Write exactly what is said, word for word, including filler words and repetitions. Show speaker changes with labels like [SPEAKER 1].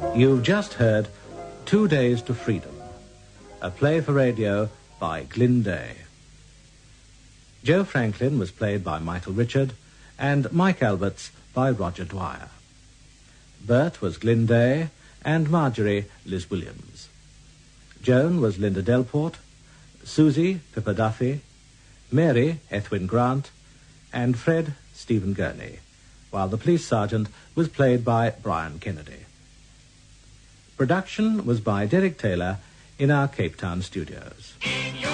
[SPEAKER 1] You've just heard Two Days to Freedom, a play for radio by Glyn Day. Joe Franklin was played by Michael Richard and Mike Alberts by Roger Dwyer. Bert was Glyn Day and Marjorie Liz Williams. Joan was Linda Delport, Susie Pippa Duffy, Mary Ethwin Grant, and Fred Stephen Gurney, while the police sergeant was played by Brian Kennedy. Production was by Derek Taylor in our Cape Town studios.